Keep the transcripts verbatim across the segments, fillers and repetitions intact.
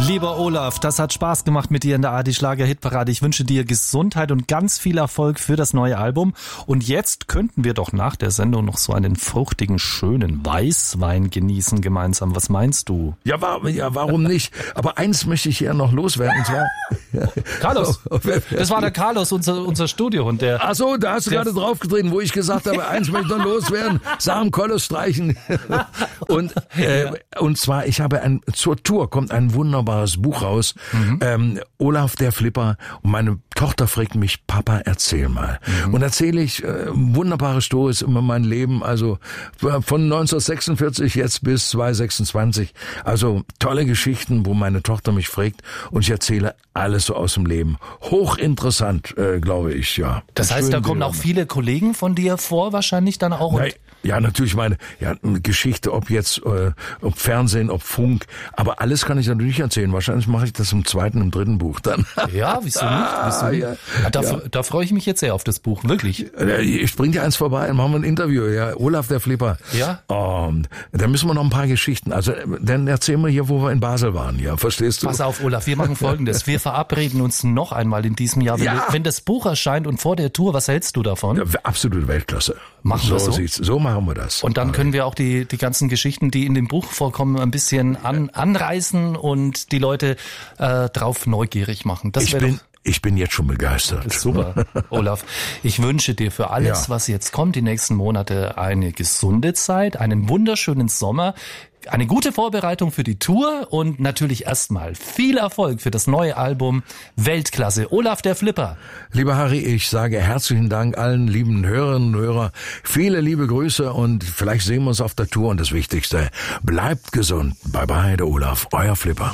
Lieber Olaf, das hat Spaß gemacht mit dir in der A R D Schlager Hitparade. Ich wünsche dir Gesundheit und ganz viel Erfolg für das neue Album. Und jetzt könnten wir doch nach der Sendung noch so einen fruchtigen, schönen Weißwein genießen gemeinsam. Was meinst du? Ja, war, ja warum nicht? Aber eins möchte ich hier noch loswerden. Und zwar Carlos, das war der Carlos, unser, unser Studiohund. Der, Ach so, da hast du gerade draufgetreten, wo ich gesagt habe, eins möchte ich noch loswerden. Sam Kollos streichen. Und, äh, und zwar, ich habe ein, zur Tour kommt ein wunderbares Buch raus. Mhm. Ähm, Olaf der Flipper. Und meine Tochter fragt mich, Papa, erzähl mal. Mhm. Und erzähle ich äh, wunderbare Stories über mein Leben. Also von neunzehnhundertsechsundvierzig jetzt bis zweitausendsechsundzwanzig. Also tolle Geschichten, wo meine Tochter mich fragt. Und ich erzähle alles so aus dem Leben. Hochinteressant, äh, glaube ich, ja. Das heißt, da kommen auch viele Kollegen von dir vor, wahrscheinlich dann auch. Nein, ja, natürlich meine ja, Geschichte, ob jetzt, äh, ob Fernsehen, ob Funk, aber alles kann ich natürlich nicht erzählen. Wahrscheinlich mache ich das im zweiten, im dritten Buch dann. Ja, wieso nicht? Wieso nicht? Ja, da, ja. da freue ich mich jetzt sehr auf das Buch, wirklich. Ich bring dir eins vorbei, machen wir ein Interview, ja, Olaf der Flipper. Ja. Um, da müssen wir noch ein paar Geschichten, also dann erzählen wir hier, wo wir in Basel waren, ja, verstehst du? Pass auf, Olaf, wir machen Folgendes, wir verabreden uns noch einmal in diesem Jahr, wenn, ja. du, wenn das Buch erscheint und vor der Tour, was hältst du davon? Ja, absolute Weltklasse. Machen so wir so? Sieht's. So machen wir das. Und dann können wir auch die, die ganzen Geschichten, die in dem Buch vorkommen, ein bisschen an, anreißen und die Leute äh, drauf neugierig machen. Das ich bin doch, ich bin jetzt schon begeistert. Das ist super, Olaf. Ich wünsche dir für alles, ja. was jetzt kommt, die nächsten Monate eine gesunde Zeit, einen wunderschönen Sommer, eine gute Vorbereitung für die Tour und natürlich erstmal viel Erfolg für das neue Album Weltklasse. Olaf der Flipper. Lieber Harry, ich sage herzlichen Dank allen lieben Hörerinnen und Hörern. Viele liebe Grüße und vielleicht sehen wir uns auf der Tour. Und das Wichtigste, bleibt gesund. Bye bye, der Olaf, euer Flipper.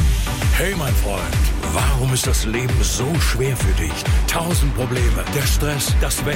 Hey mein Freund, warum ist das Leben so schwer für dich? Tausend Probleme, der Stress, das Wetter.